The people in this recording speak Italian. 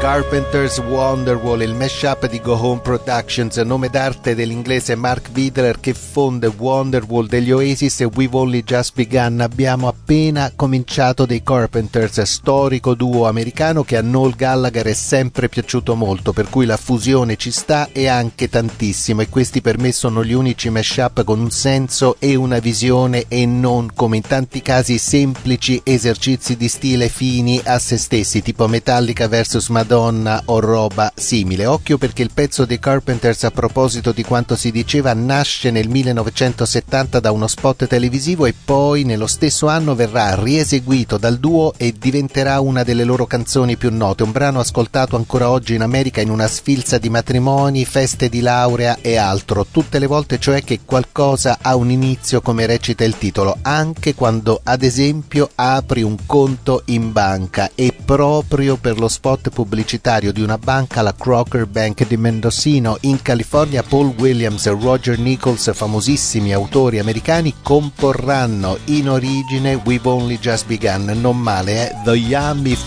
Carpenter's Wonderwall, il mashup di Go Home Productions, nome d'arte dell'inglese Mark Vidler che fonde Wonderwall degli Oasis e We've Only Just Begun. Abbiamo appena cominciato dei Carpenters, storico duo americano che a Noel Gallagher è sempre piaciuto molto, per cui la fusione ci sta e anche tantissimo, e questi per me sono gli unici mashup con un senso e una visione e non, come in tanti casi, semplici esercizi di stile fini a se stessi, tipo Metallica vs Madonna o roba simile. Occhio, perché il pezzo dei Carpenters, a proposito di quanto si diceva, nasce nel 1970 da uno spot televisivo e poi nello stesso anno verrà rieseguito dal duo e diventerà una delle loro canzoni più note, un brano ascoltato ancora oggi in America in una sfilza di matrimoni, feste di laurea e altro, tutte le volte cioè che qualcosa ha un inizio, come recita il titolo, anche quando ad esempio apri un conto in banca. E proprio per lo spot pubblicitario di una banca, la Crocker Bank di Mendocino in California, Paul Williams e Roger Nichols, famosissimi autori americani, comporranno in origine We've Only Just Begun. Non male, The Yummy